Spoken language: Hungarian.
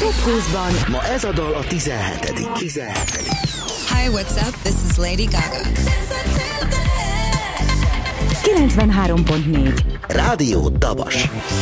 Top 20-ban ma ez a dal a 17. Hi, what's up? This is Lady Gaga. 93.4 Rádió Dabas.